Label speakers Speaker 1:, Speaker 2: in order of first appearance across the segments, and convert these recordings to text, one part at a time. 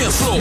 Speaker 1: dance floor.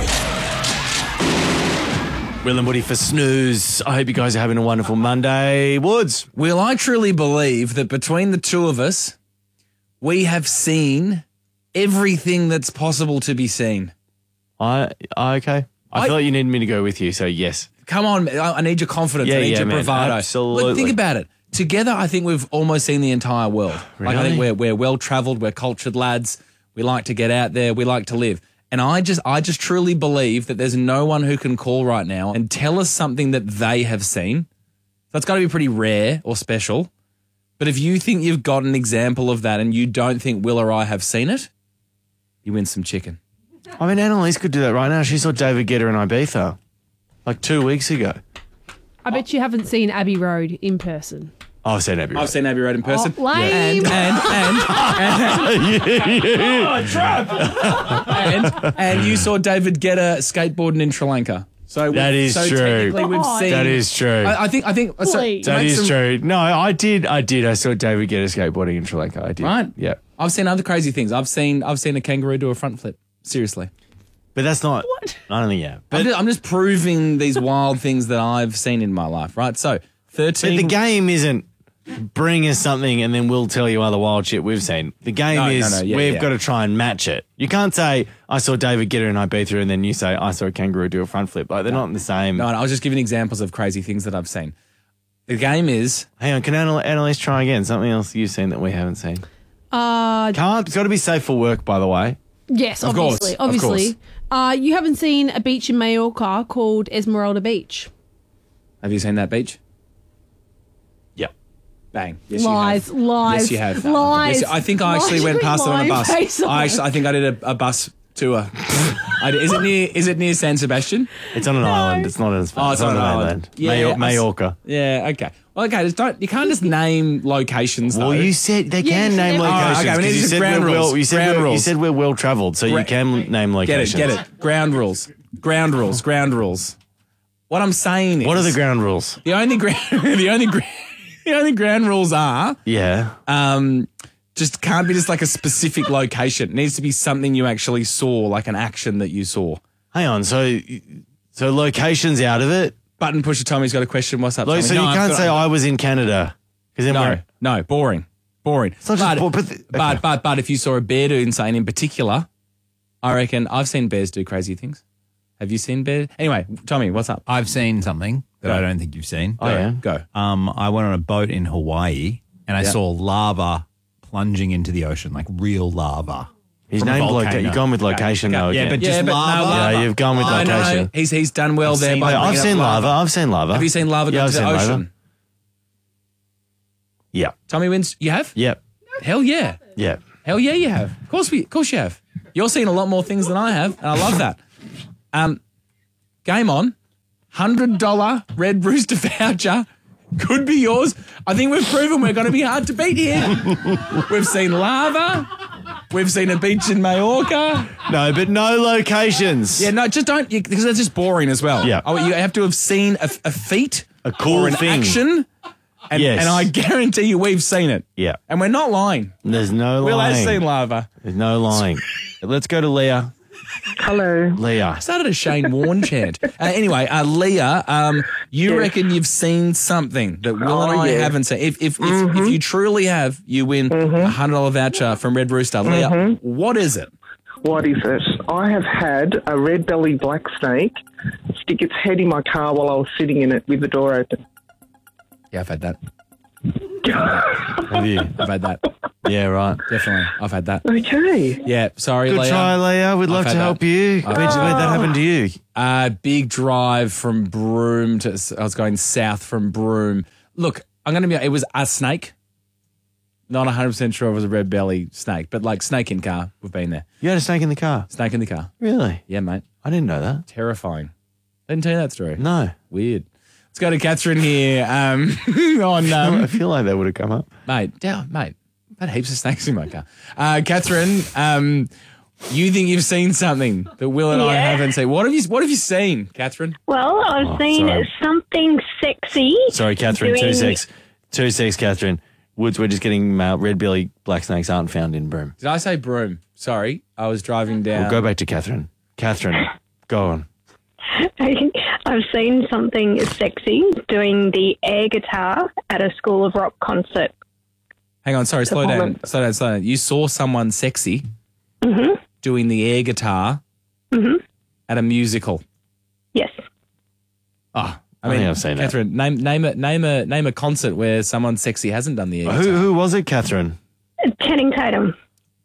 Speaker 2: Will and Woody for Snooze. I hope you guys are having a wonderful Monday. Woods.
Speaker 3: Will, I truly believe that between the two of us, we have seen everything that's possible to be seen.
Speaker 2: Okay. I thought you needed me to go with you, so yes.
Speaker 3: Come on, I need your confidence. I need your
Speaker 2: man,
Speaker 3: bravado.
Speaker 2: absolutely.
Speaker 3: Look, think about it. Together, I think we've almost seen the entire world.
Speaker 2: Really?
Speaker 3: Like, I think we're well-travelled, we're cultured lads. We like to get out there, we like to live. And I just truly believe that there's no one who can call right now and tell us something that they have seen. So it's got to be pretty rare or special. But if you think you've got an example of that and you don't think Will or I have seen it, you win some chicken.
Speaker 2: I mean, Annalise could do that right now. She saw David Guetta in Ibiza like 2 weeks ago.
Speaker 4: I bet you haven't seen Abbey Road in person.
Speaker 2: I've seen Abbey Road.
Speaker 3: I've seen Abbey Road in person.
Speaker 4: Oh, lame.
Speaker 3: And you saw David Guetta skateboarding in Sri Lanka. So
Speaker 2: That is true.
Speaker 3: Technically, we've
Speaker 4: God.
Speaker 3: seen.
Speaker 2: That is true.
Speaker 3: I think. So,
Speaker 4: Please.
Speaker 2: That
Speaker 3: make
Speaker 2: is
Speaker 3: some-
Speaker 2: true. No, I did. I saw David Guetta skateboarding in Sri Lanka. I did.
Speaker 3: Right.
Speaker 2: Yeah.
Speaker 3: I've seen other crazy things. I've seen a kangaroo do a front flip. Seriously.
Speaker 2: But that's not. I don't think, yeah. But
Speaker 3: I'm just proving these wild things that I've seen in my life. Right. So 13.
Speaker 2: the game isn't bring us something and then we'll tell you other wild shit we've seen. The game we've got to try and match it. You can't say, I saw David Guetta in Ibiza and then you say, I saw a kangaroo do a front flip. Like, they're not in the same.
Speaker 3: No, I was just giving examples of crazy things that I've seen. The game is.
Speaker 2: Hang on, can Annalise try again? Something else you've seen that we haven't seen. It's got to be safe for work, by the way.
Speaker 4: Yes,
Speaker 3: Of course,
Speaker 4: obviously.
Speaker 3: of
Speaker 4: You haven't seen a beach in Mallorca called Esmeralda Beach.
Speaker 3: Have you seen that beach?
Speaker 2: Yeah.
Speaker 3: Bang. Yes,
Speaker 4: Lies,
Speaker 3: you have.
Speaker 4: lies,
Speaker 3: Yes, you have.
Speaker 4: lies.
Speaker 3: Yes, I think I actually
Speaker 4: Lies.
Speaker 3: went past it on a bus.
Speaker 4: Lying face on
Speaker 3: I
Speaker 4: it.
Speaker 3: think I did a bus tour. Is it near San Sebastian?
Speaker 2: It's on an island. It's not an
Speaker 3: Oh, it's on an island. Yeah,
Speaker 2: Mallorca.
Speaker 3: Yeah. Okay. Well, okay. You can't just name locations.
Speaker 2: Well,
Speaker 3: though.
Speaker 2: you said they
Speaker 4: Yeah,
Speaker 2: can
Speaker 4: you
Speaker 2: name
Speaker 4: said-
Speaker 2: locations.
Speaker 3: Oh, okay, we need
Speaker 2: 'cause you
Speaker 3: to
Speaker 2: said
Speaker 3: ground
Speaker 2: we're
Speaker 3: rules.
Speaker 2: well- you said
Speaker 3: Ground
Speaker 2: we're- You
Speaker 3: rules.
Speaker 2: said we're well travelled, so you can name locations.
Speaker 3: Get it. Ground rules. Ground rules. What I'm saying is,
Speaker 2: What are the ground rules?
Speaker 3: the only ground rules are
Speaker 2: Yeah.
Speaker 3: just can't be just like a specific location. It needs to be something you actually saw, like an action that you saw.
Speaker 2: Hang on. So locations out of it.
Speaker 3: Button pusher Tommy's got a question. What's up,
Speaker 2: Like,
Speaker 3: Tommy?
Speaker 2: so
Speaker 3: No,
Speaker 2: you
Speaker 3: I've
Speaker 2: can't
Speaker 3: got-
Speaker 2: say I was in Canada. Because then
Speaker 3: No, boring.
Speaker 2: It's not just
Speaker 3: But if you saw a bear doing something in particular, I reckon I've seen bears do crazy things. Have you seen bears? Anyway, Tommy, what's up?
Speaker 5: I've seen something that I don't think you've seen.
Speaker 2: Oh, yeah.
Speaker 3: Go.
Speaker 5: I went on a boat in Hawaii and I saw lava plunging into the ocean, like real lava.
Speaker 2: He's
Speaker 5: from a
Speaker 2: named
Speaker 5: volcano.
Speaker 2: location. You've gone with location though.
Speaker 5: Yeah,
Speaker 2: again.
Speaker 5: but just lava.
Speaker 2: Yeah, you've gone with location.
Speaker 3: He's done well there.
Speaker 5: seen
Speaker 3: by
Speaker 5: that.
Speaker 3: bringing
Speaker 2: I've
Speaker 3: up
Speaker 2: seen lava. I've seen lava.
Speaker 3: Have you seen lava go
Speaker 2: Yeah,
Speaker 3: to
Speaker 2: I've
Speaker 3: the
Speaker 2: seen
Speaker 3: ocean?
Speaker 2: lava. Yeah.
Speaker 3: Tommy wins. You have?
Speaker 2: Yep.
Speaker 3: Hell yeah.
Speaker 2: Yeah.
Speaker 3: Hell yeah, you have. Of course you have. You're seeing a lot more things than I have, and I love that. Game on. $100 Red Rooster voucher could be yours. I think we've proven we're going to be hard to beat here. We've seen lava. We've seen a beach in Mallorca.
Speaker 2: No, but no locations.
Speaker 3: Yeah, no, just don't, because that's just boring as well.
Speaker 2: Yeah.
Speaker 3: Oh, you have to have seen a feat,
Speaker 2: A cool
Speaker 3: or an
Speaker 2: thing.
Speaker 3: action, and,
Speaker 2: Yes.
Speaker 3: and I guarantee you we've seen it.
Speaker 2: Yeah.
Speaker 3: And we're not lying.
Speaker 2: There's no
Speaker 3: Will has
Speaker 2: lying.
Speaker 3: seen lava.
Speaker 2: There's no lying. Let's go to Leah.
Speaker 6: Hello.
Speaker 2: Leah.
Speaker 3: Started a Shane Warne chant. Anyway, Leah, you reckon you've seen something that Will and I haven't seen. If you truly have, you win a $100 voucher from Red Rooster. Leah, what is it?
Speaker 6: What is it? I have had a red-bellied black snake stick its head in my car while I was sitting in it with the door open.
Speaker 3: Yeah, I've had that.
Speaker 2: Have you?
Speaker 3: I've had that.
Speaker 2: Yeah, right.
Speaker 3: Definitely. I've had that.
Speaker 6: Okay.
Speaker 3: Yeah, sorry,
Speaker 2: Good
Speaker 3: Leah.
Speaker 2: try, Leah. We'd love
Speaker 3: had
Speaker 2: to
Speaker 3: that.
Speaker 2: help you.
Speaker 3: I've
Speaker 2: Where'd
Speaker 3: had
Speaker 2: that happen to you?
Speaker 3: Big drive from Broome to, I was going south from Broome. Look, it was a snake. Not 100% sure it was a red belly snake, but like snake in car. We've been there.
Speaker 2: You had a snake in the car?
Speaker 3: Snake in the car.
Speaker 2: Really?
Speaker 3: Yeah, mate.
Speaker 2: I didn't know that.
Speaker 3: Terrifying. Didn't tell you that story.
Speaker 2: No.
Speaker 3: Weird. Let's go to Catherine here on,
Speaker 2: I feel like that would have come up.
Speaker 3: mate, I've had heaps of snakes in my car. Catherine, you think you've seen something that Will and I haven't seen. What have you seen, Catherine?
Speaker 7: Well, I've seen
Speaker 2: sorry.
Speaker 7: something sexy.
Speaker 2: Sorry, Catherine.
Speaker 7: doing-
Speaker 2: 2 6, Catherine. Woods, we're just getting red belly black snakes aren't found in Broome.
Speaker 3: Did I say Broome? Sorry, I was driving down.
Speaker 2: We'll go back to Catherine. Catherine, go on.
Speaker 7: I've seen something sexy doing the air guitar at a School of Rock concert.
Speaker 3: Hang on, sorry, slow down. You saw someone sexy doing the air guitar at a musical.
Speaker 7: Yes.
Speaker 3: Oh,
Speaker 2: I think I've seen that.
Speaker 3: Catherine, name a concert where someone sexy hasn't done the air guitar.
Speaker 2: Who was it, Catherine?
Speaker 7: Channing Tatum.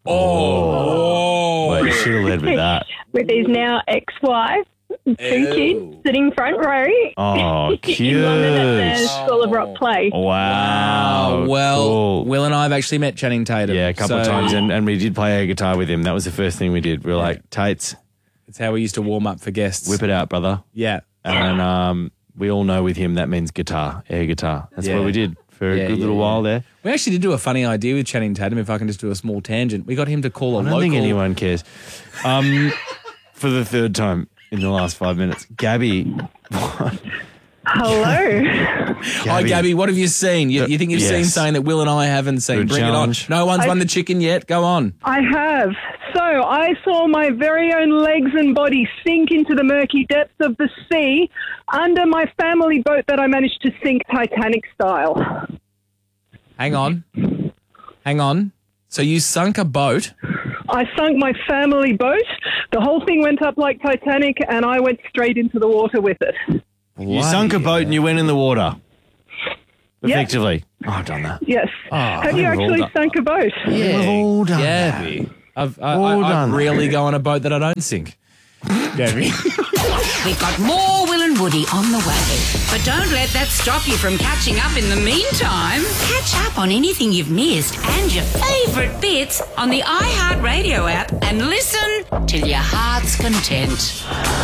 Speaker 2: Oh. Well, you should have led with that.
Speaker 7: With his now ex-wife, 2 kids sitting front row.
Speaker 2: Oh, cute.
Speaker 7: In London at the School of Rock play.
Speaker 2: Wow.
Speaker 3: Well,
Speaker 2: cool.
Speaker 3: Will and I have actually met Channing Tatum.
Speaker 2: Yeah, a couple of times, and we did play air guitar with him. That was the first thing we did. We were like, Tates.
Speaker 3: It's how we used to warm up for guests.
Speaker 2: Whip it out, brother.
Speaker 3: Yeah.
Speaker 2: And we all know with him that means guitar, air guitar. That's what we did for a good little while there.
Speaker 3: We actually did do a funny idea with Channing Tatum, if I can just do a small tangent. We got him to call a local...
Speaker 2: I don't think anyone cares. For the third time in the last 5 minutes. Gabby.
Speaker 7: Hello.
Speaker 3: Hi, Gabby. What have you seen? You think you've seen something that Will and I haven't seen? Bring
Speaker 2: challenge.
Speaker 3: it on. No one's won the chicken yet. Go on.
Speaker 6: I have. So I saw my very own legs and body sink into the murky depths of the sea under my family boat that I managed to sink Titanic style.
Speaker 3: Hang on. So you sunk a boat?
Speaker 6: I sunk my family boat. The whole thing went up like Titanic, and I went straight into the water with it.
Speaker 2: You sunk a boat and you went in the water.
Speaker 6: Yep.
Speaker 2: Effectively. Oh, I've done that.
Speaker 6: Yes. Have you actually sunk a boat?
Speaker 2: Yeah. We've all done
Speaker 3: Gabby.
Speaker 2: that.
Speaker 3: I'd really go on a boat that I don't sink. Gabby.
Speaker 1: We've got more Will and Woody on the way. But don't let that stop you from catching up in the meantime. Catch up on anything you've missed and your favourite bits on the iHeartRadio app and listen till your heart's content.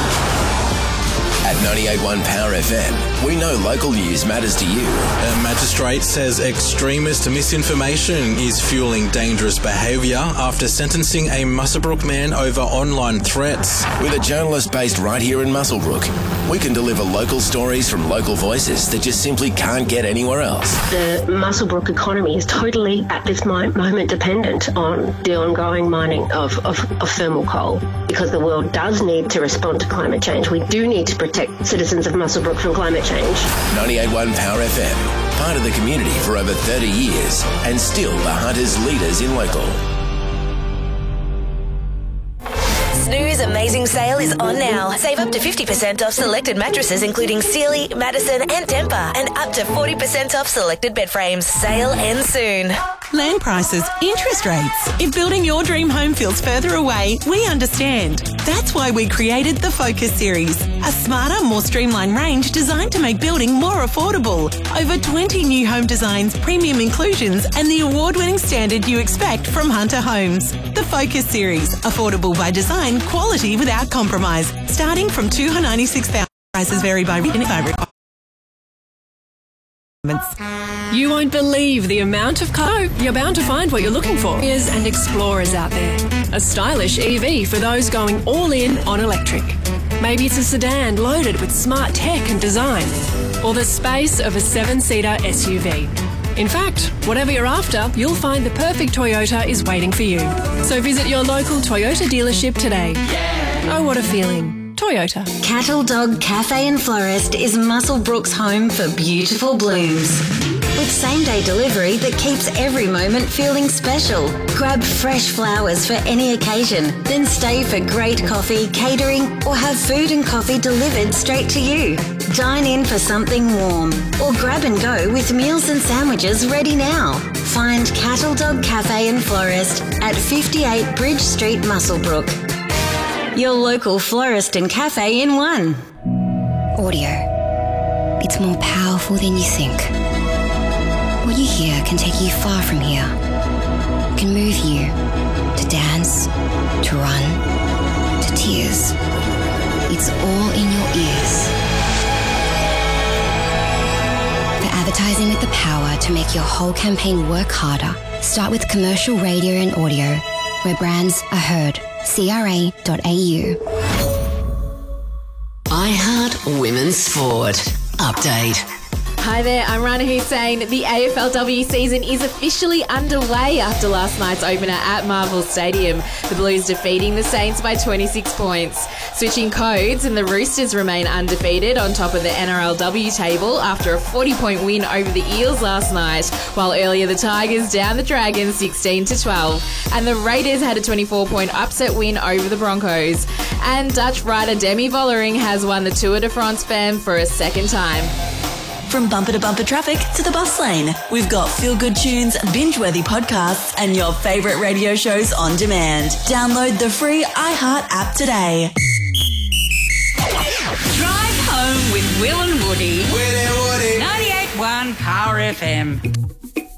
Speaker 8: At 98.1 Power FM, we know local news matters to you.
Speaker 9: A magistrate says extremist misinformation is fueling dangerous behaviour after sentencing a Muswellbrook man over online threats.
Speaker 8: With a journalist based right here in Muswellbrook, we can deliver local stories from local voices that just simply can't get anywhere else.
Speaker 10: The Muswellbrook economy is totally, at this moment, dependent on the ongoing mining of thermal coal, because the world does need to respond to climate change. We do need to protect citizens of Muswellbrook from climate change.
Speaker 8: 98.1 Power FM, part of the community for over 30 years, and still the hunters' leaders in local.
Speaker 11: Snooze Amazing Sale is on now. Save up to 50% off selected mattresses including Sealy, Madison and Tempur, and up to 40% off selected bed frames. Sale ends soon.
Speaker 12: Land prices, interest rates. If building your dream home feels further away, we understand. That's why we created the Focus Series, a smarter, more streamlined range designed to make building more affordable. Over 20 new home designs, premium inclusions, and the award-winning standard you expect from Hunter Homes. The Focus Series, affordable by design, quality without compromise. Starting from $296,000. Prices vary by region.
Speaker 13: You won't believe the amount of you're bound to find what you're looking for. And Explorers out there. A stylish EV for those going all in on electric. Maybe it's a sedan loaded with smart tech and design. Or the space of a 7-seater SUV. In fact, whatever you're after, you'll find the perfect Toyota is waiting for you. So visit your local Toyota dealership today. Oh, what a feeling. Toyota.
Speaker 14: Cattle Dog Cafe and Florist is Muswellbrook's home for beautiful blooms. With same-day delivery that keeps every moment feeling special. Grab fresh flowers for any occasion, then stay for great coffee, catering, or have food and coffee delivered straight to you. Dine in for something warm, or grab and go with meals and sandwiches ready now. Find Cattle Dog Cafe and Florist at 58 Bridge Street, Muswellbrook. Your local florist and cafe in one.
Speaker 15: Audio. It's more powerful than you think. What you hear can take you far from here. It can move you to dance, to run, to tears. It's all in your ears. For advertising with the power to make your whole campaign work harder, start with commercial radio and audio, where brands are heard. CRA.au.
Speaker 1: iHeart Women's Sport. Update.
Speaker 16: Hi there, I'm Rana Hussein. The AFLW season is officially underway after last night's opener at Marvel Stadium. The Blues defeating the Saints by 26 points. Switching codes, and the Roosters remain undefeated on top of the NRLW table after a 40-point win over the Eels last night, while earlier the Tigers downed the Dragons 16-12. And the Raiders had a 24-point upset win over the Broncos. And Dutch rider Demi Vollering has won the Tour de France Femme for a second time.
Speaker 17: From bumper to bumper traffic to the bus lane, we've got feel-good tunes, binge-worthy podcasts, and your favourite radio shows on demand. Download the free iHeart app today.
Speaker 1: Drive home with Will and Woody. 98.1 Power FM.